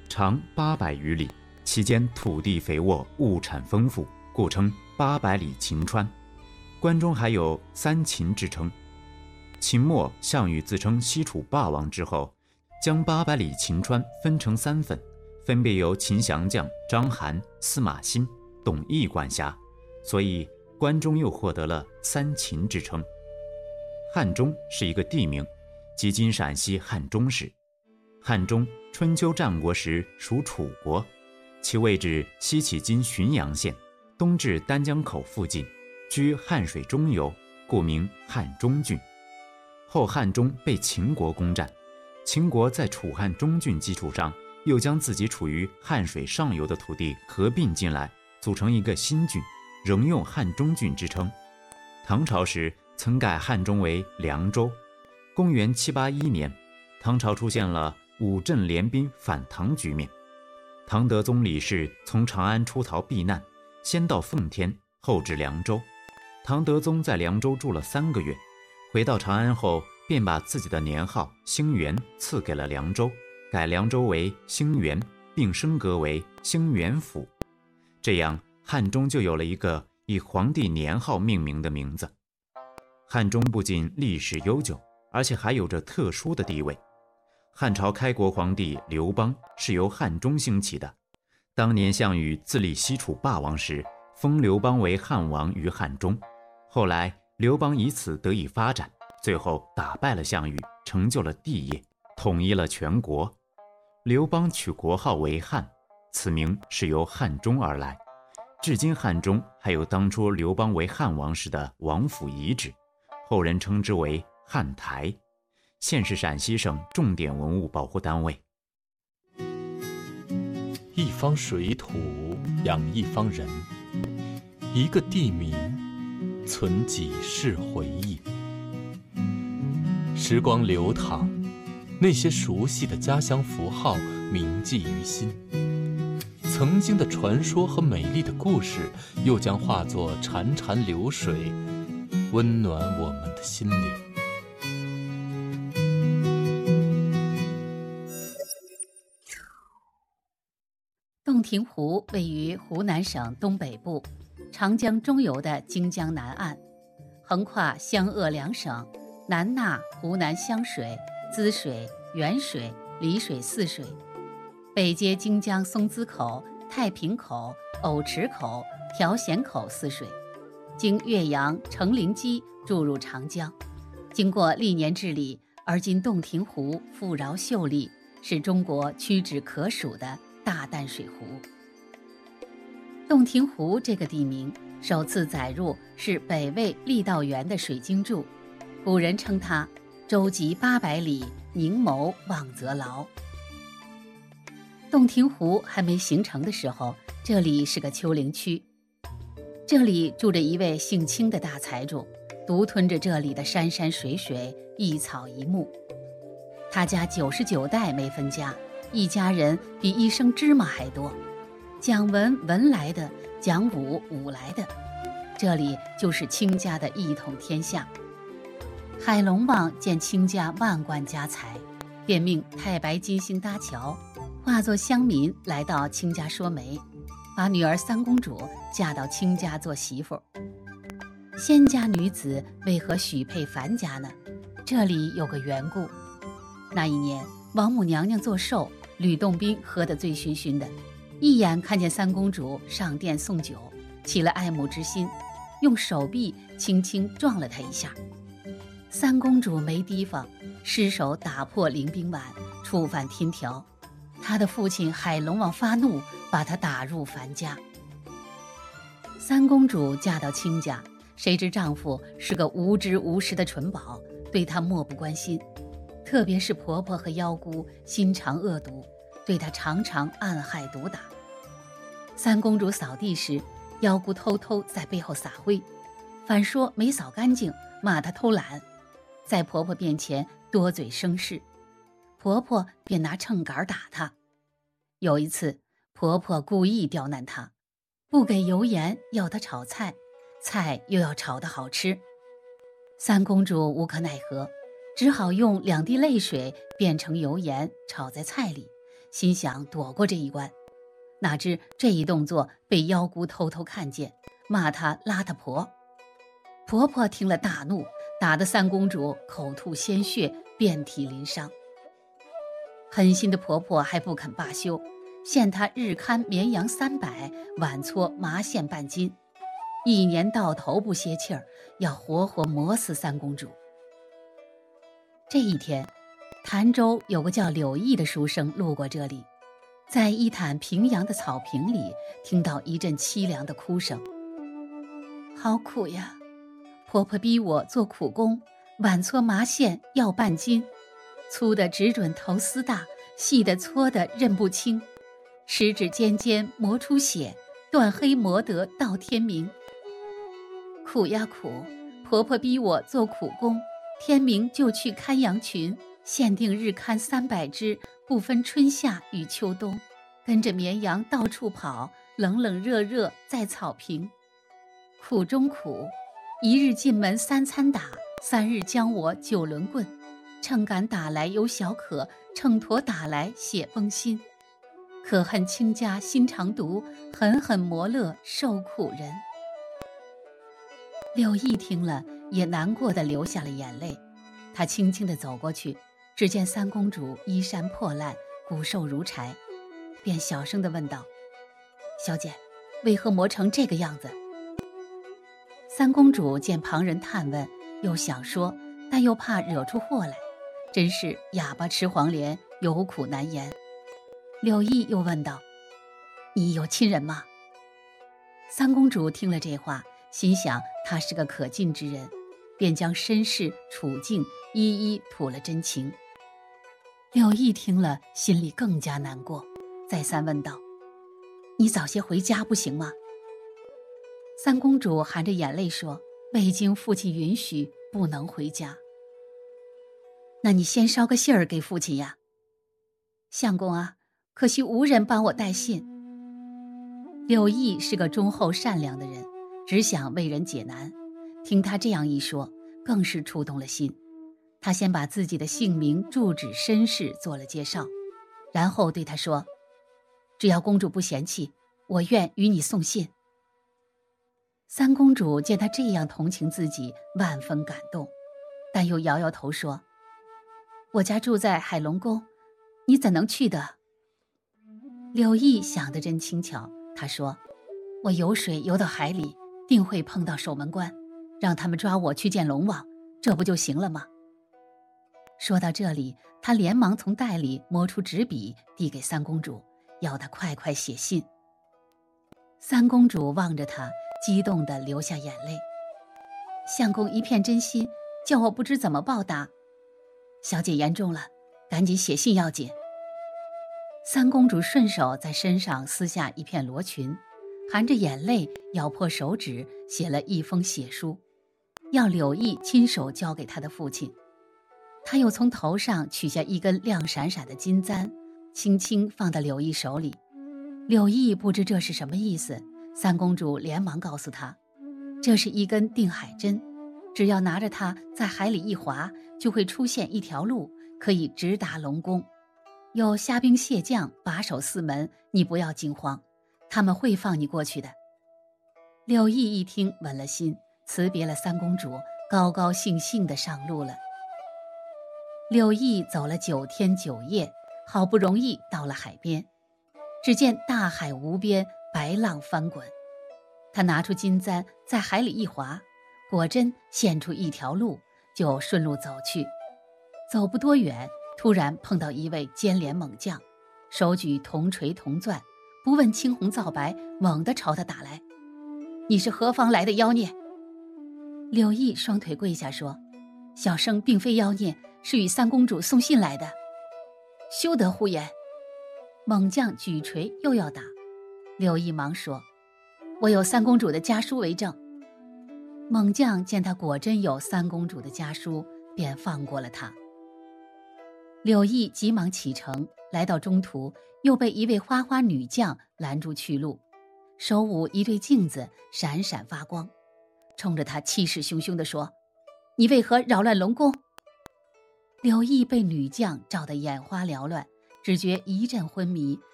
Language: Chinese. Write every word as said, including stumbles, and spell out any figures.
长八百余里，其间土地肥沃，物产丰富，故称八百里秦川。关中还有三秦之称。秦末项羽自称西楚霸王之后，将八百里秦川分成三份，分别由秦降将章邯、司马欣、董翳管辖，所以关中又获得了三秦之称。汉中是一个地名，即今陕西汉中市。汉中春秋战国时属楚国，其位置西起今浔阳县，东至丹江口附近，居汉水中游，故名汉中郡。后汉中被秦国攻占，秦国在楚汉中郡基础上，又将自己处于汉水上游的土地合并进来，组成一个新郡，仍用汉中郡之称。唐朝时曾改汉中为凉州。公元七八一年，唐朝出现了五镇联兵反唐局面。唐德宗李氏从长安出逃避难，先到奉天，后至凉州。唐德宗在凉州住了三个月，回到长安后，便把自己的年号兴元赐给了凉州，改凉州为兴元，并升格为兴元府。这样，汉中就有了一个以皇帝年号命名的名字。汉中不仅历史悠久，而且还有着特殊的地位。汉朝开国皇帝刘邦是由汉中兴起的。当年项羽自立西楚霸王时，封刘邦为汉王于汉中。后来刘邦以此得以发展，最后打败了项羽，成就了帝业，统一了全国。刘邦取国号为汉，此名是由汉中而来。至今汉中还有当初刘邦为汉王时的王府遗址，后人称之为汉台，现是陕西省重点文物保护单位。 一方水土养一方人，一个地名存几世回忆。时光流淌，那些熟悉的家乡符号铭记于心，曾经的传说和美丽的故事又将化作潺潺流水，温暖我们的心灵。 洞庭湖位于湖南省东北部，长江中游的荆江南岸，横跨湘鄂两省，南纳湖南湘水、滋水、沅水、澧水四水，北接荆江松滋口、太平口、藕池口、调弦口四水，经岳阳、成陵矶注入长江。经过历年治理，而今洞庭湖富饶秀丽，是中国屈指可数的大淡水湖。洞庭湖这个地名首次载入是北魏郦道元的水经注，古人称它舟楫八百里，凝眸望则牢。洞庭湖还没形成的时候，这里是个丘陵区，这里住着一位姓卿的大财主，独吞着这里的山山水水，一草一木。他家九十九代没分家，一家人比一升芝麻还多，讲文文来的，讲武武来的，这里就是卿家的一统天下。海龙王见卿家万贯家财，便命太白金星搭桥，化作乡民来到卿家说媒，把女儿三公主嫁到卿家做媳妇。仙家女子为何许配樊家呢？这里有个缘故。那一年王母娘娘做寿，吕洞宾喝得醉醺醺的，一眼看见三公主上殿送酒，起了爱慕之心，用手臂轻轻撞了她一下。三公主没提防，失手打破凌冰碗，触犯天条。她的父亲海龙王发怒，把她打入樊家。三公主嫁到卿家，谁知丈夫是个无知无识的蠢宝，对她漠不关心，特别是婆婆和妖姑心肠恶毒，对她常常暗害毒打。三公主扫地时，妖姑偷偷在背后撒灰，反说没扫干净，骂她偷懒，在婆婆面前多嘴生事，婆婆便拿秤杆打她。有一次，婆婆故意刁难她，不给油盐，要她炒菜，菜又要炒得好吃。三公主无可奈何，只好用两滴泪水变成油盐炒在菜里， 心想躲过这一关。哪知这一动作被妖姑偷偷看见，骂她邋遢婆。婆婆听了大怒，打得三公主口吐鲜血，遍体鳞伤。狠心的婆婆还不肯罢休，限她日看绵羊三百，晚搓麻线半斤，一年到头不歇气儿，要活活磨死三公主。这一天，潭州有个叫柳毅的书生路过这里，在一潭平阳的草坪里，听到一阵凄凉的哭声。好苦呀！婆婆逼我做苦工，晚搓麻线要半斤，粗的只准头丝大，细的搓的认不清，十指尖尖磨出血，断黑磨得到天明。苦呀苦，婆婆逼我做苦工，天明就去看羊群，限定日看三百只，不分春夏与秋冬，跟着绵羊到处跑，冷冷热热在草坪。苦中苦，一日进门三餐打，三日将我九轮棍，秤杆打来有小可，秤砣打来血崩心。可恨卿家心肠毒，狠狠磨乐受苦人。柳毅听了也难过的流下了眼泪，他轻轻地走过去，只见三公主衣衫破烂，骨瘦如柴，便小声地问道：小姐，为何磨成这个样子？三公主见旁人探问，又想说，但又怕惹出祸来，真是哑巴吃黄连，有苦难言。柳毅又问道：你有亲人吗？三公主听了这话，心想他是个可敬之人，便将身世处境一一吐了真情。柳毅听了心里更加难过，再三问道：你早些回家不行吗？三公主含着眼泪说：未经父亲允许，不能回家。那你先捎个信儿给父亲呀。相公啊，可惜无人帮我带信。柳毅是个忠厚善良的人，只想为人解难，听他这样一说，更是触动了心。他先把自己的姓名、住址、身世做了介绍，然后对他说：只要公主不嫌弃，我愿与你送信。三公主见他这样同情自己，万分感动，但又摇摇头说：我家住在海龙宫，你怎能去的？柳毅想得真轻巧，他说：我游水游到海里，定会碰到守门官，让他们抓我去见龙王，这不就行了吗？说到这里，他连忙从袋里摸出纸笔，递给三公主，要她快快写信。三公主望着他，激动地流下眼泪。相公一片真心，叫我不知怎么报答。小姐言重了，赶紧写信要紧。三公主顺手在身上撕下一片罗裙，含着眼泪咬破手指，写了一封血书，要柳毅亲手交给他的父亲。他又从头上取下一根亮闪闪的金簪，轻轻放到柳毅手里。柳毅不知这是什么意思，三公主连忙告诉他，这是一根定海针，只要拿着它在海里一划，就会出现一条路，可以直达龙宫。有虾兵蟹将把守四门，你不要惊慌，他们会放你过去的。柳毅一听稳了心，辞别了三公主，高高兴兴地上路了。柳毅走了九天九夜，好不容易到了海边，只见大海无边，白浪翻滚。他拿出金簪在海里一划，果真现出一条路，就顺路走去。走不多远，突然碰到一位尖脸猛将，手举铜锤铜钻，不问青红皂白，猛地朝他打来。你是何方来的妖孽？柳毅双腿跪下说：小生并非妖孽，是与三公主送信来的。休得胡言！猛将举锤又要打，柳毅忙说：我有三公主的家书为证。猛将见他果真有三公主的家书，便放过了他。柳毅急忙启程，来到中途，又被一位花花女将拦住去路，手舞一对镜子，闪闪发光，冲着他气势汹汹地说：你为何扰乱龙宫？柳毅被女将照得眼花缭乱， 只觉一阵昏迷，